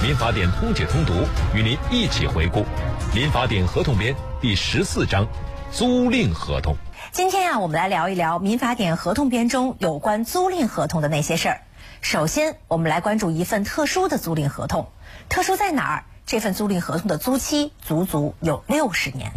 民法典通解通读与您一起回顾民法典合同编第14章租赁合同。 今天我们来聊一聊民法典合同编中有关租赁合同的那些事儿。首先，我们来关注一份特殊的租赁合同。特殊在哪儿？这份租赁合同的租期足足有60年。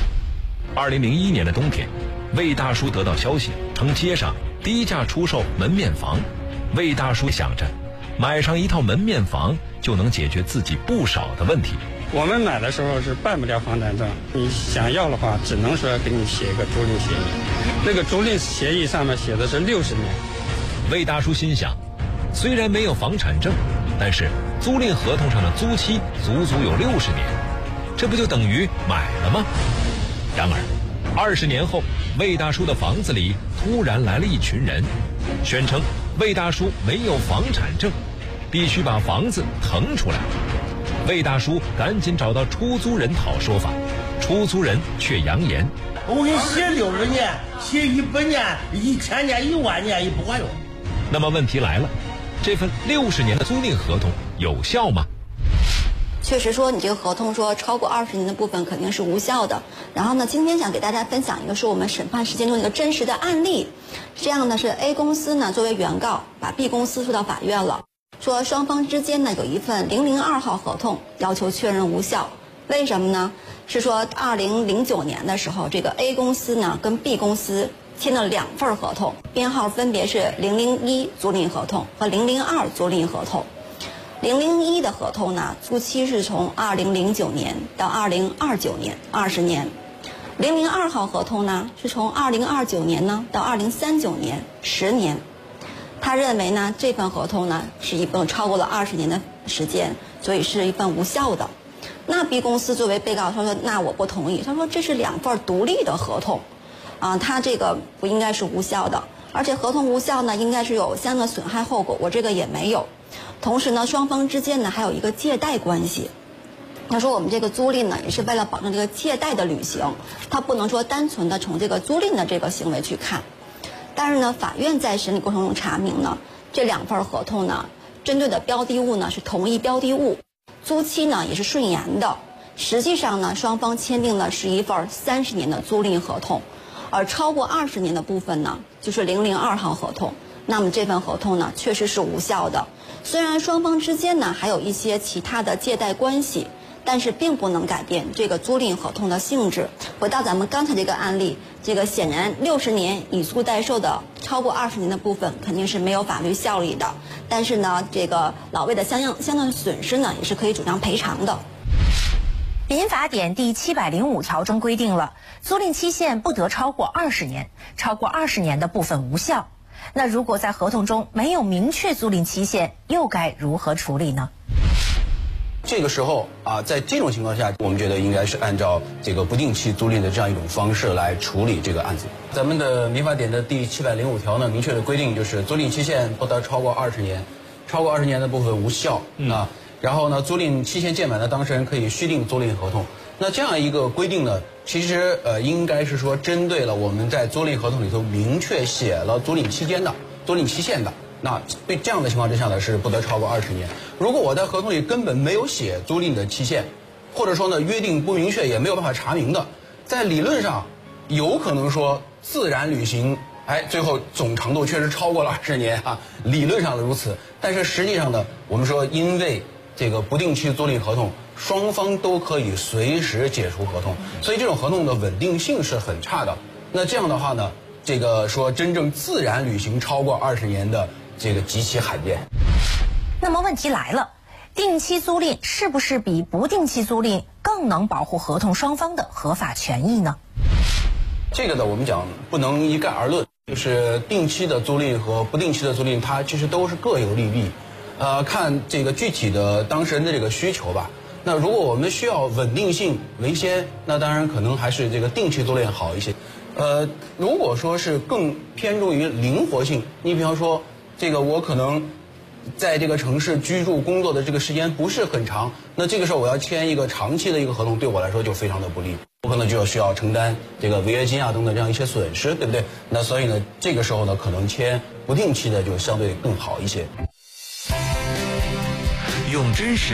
2001年的冬天，魏大叔得到消息，称街上低价出售门面房。魏大叔想着，买上一套门面房就能解决自己不少的问题。 我们买的时候是办不了房产证，你想要的话，只能说给你写一个租赁协议。那个租赁协议上面写的是60年。 魏大叔心想，虽然没有房产证，但是租赁合同上的租期足足有60年，这不就等于买了吗？然而20年后，魏大叔的房子里突然来了一群人，宣称魏大叔没有房产证，必须把房子腾出来。魏大叔赶紧找到出租人讨说法，出租人却扬言： 我给你写60年，写100年、1000年、10000年也不管用。 那么问题来了，这份60年的租赁合同有效吗？ 确实说你这个合同说超过20年的部分肯定是无效的。然后呢，今天想给大家分享一个是我们审判实践中一个真实的案例。这样呢是 A 公司呢作为原告把 B 公司诉到法院了，说双方之间呢有一份002号合同要求确认无效。为什么呢？是说2009年的时候，这个 A 公司呢跟 B 公司签了2份合同，编号分别是001租赁合同和002租赁合同。001的合同呢，租期是从2009年到2029年，20年。002号合同呢，是从2029年呢到2039年，10年。他认为呢，这份合同呢是一份超过了20年的时间，所以是一份无效的。那 B 公司作为被告，他说那我不同意，他说这是2份独立的合同，他这个不应该是无效的，而且合同无效呢，应该是有相应的损害后果，我这个也没有。同时呢，双方之间呢还有一个借贷关系。他说我们这个租赁呢也是为了保证这个借贷的履行，他不能说单纯的从这个租赁的这个行为去看。但是呢，法院在审理过程中查明呢，这2份合同呢，针对的标的物呢是同一标的物，租期呢也是顺延的。实际上呢，双方签订的是一份30年的租赁合同，而超过20年的部分呢，就是002号合同。那么这份合同呢，确实是无效的。虽然双方之间呢还有一些其他的借贷关系，但是并不能改变这个租赁合同的性质。回到咱们刚才这个案例，这个显然60年以租代售的超过20年的部分肯定是没有法律效力的，但是呢，这个老魏的相应损失呢也是可以主张赔偿的。 民法典第705条中规定了，租赁期限不得超过20年，超过20年的部分无效。那如果在合同中没有明确租赁期限，又该如何处理呢？ 这个时候在这种情况下，我们觉得应该是按照这个不定期租赁的这样一种方式来处理这个案子。咱们的民法典的第705条呢，明确的规定就是租赁期限不得超过20年，超过20年的部分无效然后呢，租赁期限届满的当事人可以续订租赁合同。那这样一个规定呢，其实应该是说针对了我们在租赁合同里头明确写了租赁期间的、租赁期限的。那对这样的情况之下呢，是不得超过20年。如果我在合同里根本没有写租赁的期限，或者说呢约定不明确，也没有办法查明的，在理论上有可能说自然履行，最后总长度确实超过了20年理论上的如此。但是实际上呢，我们说因为这个不定期租赁合同，双方都可以随时解除合同，所以这种合同的稳定性是很差的。那这样的话呢，这个说真正自然履行超过20年的这个极其罕见。 那么问题来了，定期租赁是不是比不定期租赁更能保护合同双方的合法权益呢？ 这个呢，我们讲不能一概而论，就是定期的租赁和不定期的租赁，它其实都是各有利弊，看这个具体的当事人的这个需求吧。那如果我们需要稳定性为先，那当然可能还是这个定期租赁好一些。如果说是更偏重于灵活性，你比方说这个我可能在这个城市居住工作的这个时间不是很长，那这个时候我要签一个长期的一个合同，对我来说就非常的不利，我可能就要需要承担这个违约金等等这样一些损失，对不对？那所以呢，这个时候呢，可能签不定期的就相对更好一些。 用真实